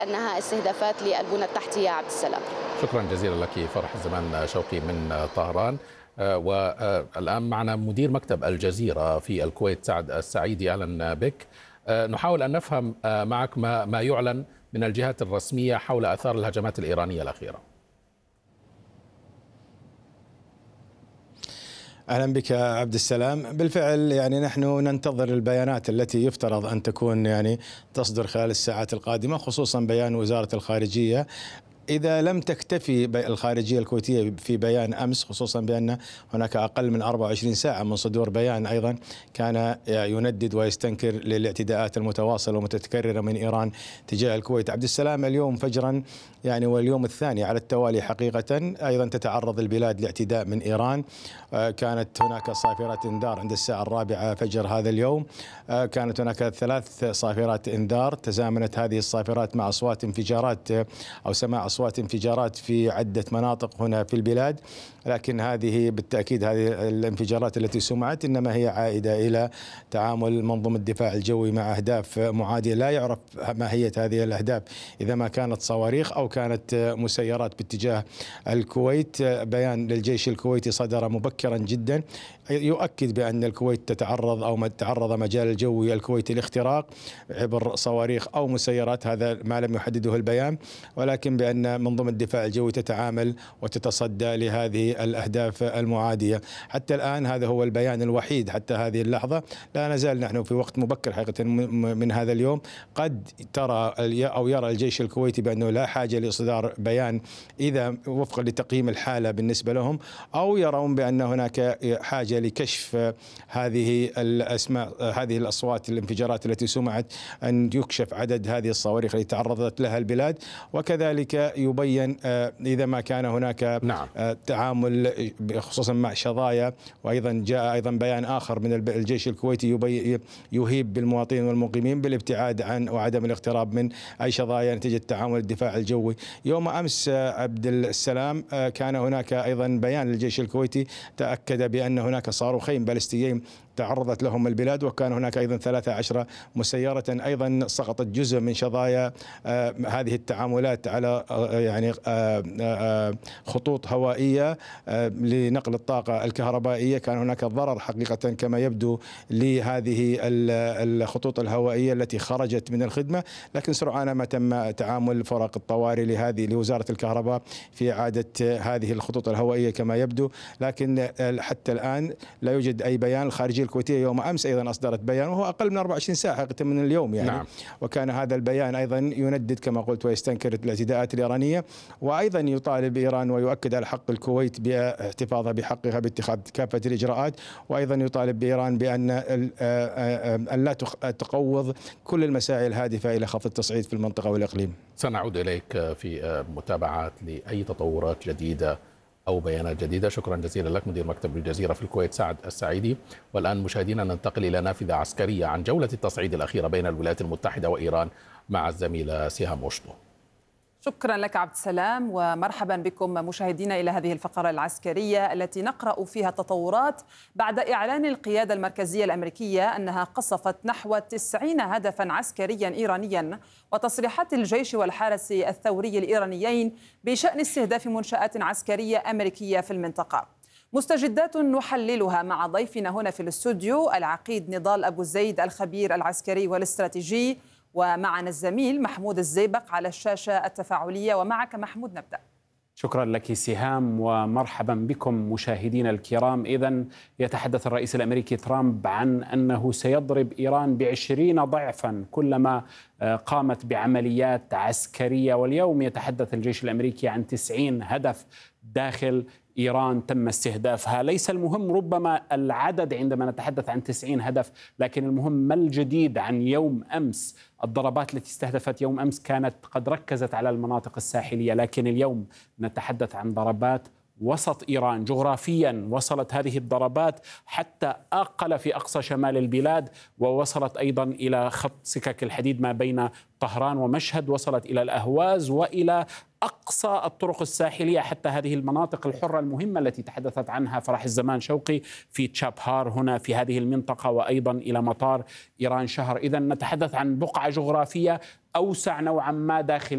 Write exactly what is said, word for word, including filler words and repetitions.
أنها استهدافات للبنى التحتية عبد السلام. شكرا جزيلا لك فرح الزمان شوقي من طهران. والآن معنا مدير مكتب الجزيرة في الكويت سعد السعيدي. أهلا بك. نحاول أن نفهم معك ما ما يعلن من الجهات الرسمية حول آثار الهجمات الإيرانية الأخيرة. أهلا بك عبد السلام. بالفعل يعني نحن ننتظر البيانات التي يفترض أن تكون يعني تصدر خلال الساعات القادمة، خصوصا بيان وزارة الخارجية. إذا لم تكتفي الخارجية الكويتية في بيان أمس، خصوصا بأن هناك أقل من أربعة وعشرين ساعة من صدور بيان أيضا كان يندد ويستنكر للاعتداءات المتواصلة والمتكررة من إيران تجاه الكويت. عبد السلام اليوم فجرا يعني واليوم الثاني على التوالي حقيقة أيضا تتعرض البلاد لاعتداء من إيران. كانت هناك صافرات إنذار عند الساعة الرابعة فجر هذا اليوم. كانت هناك ثلاث صافرات إنذار، تزامنت هذه الصافرات مع أصوات انفجارات أو سماع أصوات انفجارات في عدة مناطق هنا في البلاد، لكن هذه بالتأكيد هذه الانفجارات التي سمعت إنما هي عائدة إلى تعامل منظومة الدفاع الجوي مع أهداف معادية. لا يعرف ماهية هذه الأهداف إذا ما كانت صواريخ أو كانت مسيرات باتجاه الكويت. بيان للجيش الكويتي صدر مبكرا جدا يؤكد بأن الكويت تتعرض أو تعرض مجال الجوي الكويتي لاختراق عبر صواريخ أو مسيرات، هذا ما لم يحدده البيان، ولكن بأن منظومة الدفاع الجوي تتعامل وتتصدى لهذه الأهداف المعادية. حتى الآن هذا هو البيان الوحيد حتى هذه اللحظة. لا نزال نحن في وقت مبكر حقيقة من هذا اليوم. قد ترى أو يرى الجيش الكويتي بأنه لا حاجة لإصدار بيان إذا وفقا لتقييم الحالة بالنسبة لهم، أو يرون بأن هناك حاجة لكشف هذه الأسماء هذه الأصوات الانفجارات التي سمعت، أن يكشف عدد هذه الصواريخ التي تعرضت لها البلاد، وكذلك يبين إذا ما كان هناك نعم. تعامل خصوصا مع شظايا. وأيضا جاء أيضا بيان آخر من الجيش الكويتي يهيب بالمواطنين والمقيمين بالابتعاد عن وعدم الاقتراب من أي شظايا نتيجة تعامل الدفاع الجوي. يوم أمس عبد السلام كان هناك أيضا بيان للجيش الكويتي تأكد بأن هناك صاروخين باليستيين تعرضت لهم البلاد، وكان هناك أيضا ثلاثة عشر مسيرة أيضا سقطت جزء من شظايا آه هذه التعاملات على آه يعني آه آه خطوط هوائية آه لنقل الطاقة الكهربائية. كان هناك ضرر حقيقة كما يبدو لهذه الخطوط الهوائية التي خرجت من الخدمة، لكن سرعان ما تم تعامل فرق الطوارئ لهذه لوزارة الكهرباء في إعادة هذه الخطوط الهوائية كما يبدو. لكن حتى الآن لا يوجد أي بيان. الخارجية الكويتية يوم أمس أيضا أصدرت بيان وهو أقل من أربعة وعشرين ساعة حقيقة من اليوم يعني. نعم. وكان هذا البيان أيضا يندد كما قلت ويستنكر الاعتداءات الإيرانية، وأيضا يطالب إيران ويؤكد على حق الكويت باحتفاظها بحقها باتخاذ كافة الإجراءات، وأيضا يطالب بإيران بأن أن لا تقوض كل المساعي الهادفة إلى خفض التصعيد في المنطقة والإقليم. سنعود إليك في متابعات لأي تطورات جديدة أو بيانات جديدة. شكرا جزيلا لك مدير مكتب الجزيرة في الكويت سعد السعيدي. والآن مشاهدينا ننتقل إلى نافذة عسكرية عن جولة التصعيد الأخيرة بين الولايات المتحدة وإيران مع الزميلة سهام وشطو. شكرا لك عبد السلام، ومرحبا بكم مشاهدينا إلى هذه الفقرة العسكرية التي نقرأ فيها التطورات بعد إعلان القيادة المركزية الأمريكية أنها قصفت نحو تسعين هدفا عسكريا إيرانيا، وتصريحات الجيش والحرس الثوري الإيرانيين بشأن استهداف منشآت عسكرية أمريكية في المنطقة. مستجدات نحللها مع ضيفنا هنا في الاستوديو العقيد نضال أبو زيد الخبير العسكري والاستراتيجي، ومعنا الزميل محمود الزيبق على الشاشة التفاعلية. ومعك محمود نبدأ. شكرا لك سهام، ومرحبا بكم مشاهدينا الكرام. إذن يتحدث الرئيس الأمريكي ترامب عن أنه سيضرب إيران بعشرين ضعفا كلما قامت بعمليات عسكرية، واليوم يتحدث الجيش الأمريكي عن تسعين هدف داخل إيران تم استهدافها. ليس المهم ربما العدد عندما نتحدث عن تسعين هدف، لكن المهم ما الجديد عن يوم أمس. الضربات التي استهدفت يوم أمس كانت قد ركزت على المناطق الساحلية، لكن اليوم نتحدث عن ضربات وسط إيران. جغرافيا وصلت هذه الضربات حتى أقل في أقصى شمال البلاد، ووصلت أيضا إلى خط سكك الحديد ما بين طهران ومشهد، وصلت إلى الأهواز وإلى أقصى الطرق الساحلية، حتى هذه المناطق الحرة المهمة التي تحدثت عنها فرح الزمان شوقي في تشابهار هنا في هذه المنطقة، وأيضا إلى مطار إيران شهر. إذن نتحدث عن بقعة جغرافية أوسع نوعا ما داخل